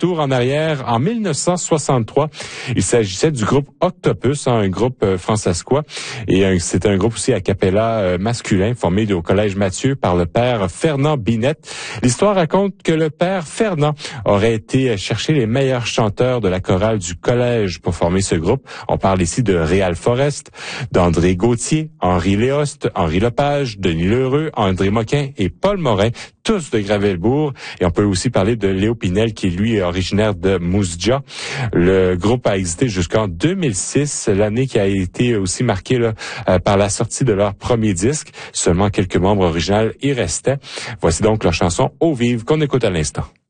retour en arrière en 1963. Il s'agissait du groupe Octopus, un groupe francescois. Et c'est un groupe aussi a cappella masculin formé au Collège Mathieu par le père Fernand Binette. L'histoire raconte que le père Fernand aurait été chercher les meilleurs chanteurs de la chorale du collège pour former ce groupe. On parle ici de Réal Forest, d'André Gauthier, Henri Léost, Henri Lepage, Denis Lheureux, André Moquin et Paul Morin, tous de Gravelbourg. Et on peut aussi parler de Léo Pinel, qui lui est originaire de Mousdia. Le groupe a existé jusqu'en 2006, l'année qui a été aussi marquée par la sortie de leur premier disque. Seulement quelques membres originaux y restaient. Voici donc leur chanson « Eau vive » qu'on écoute à l'instant.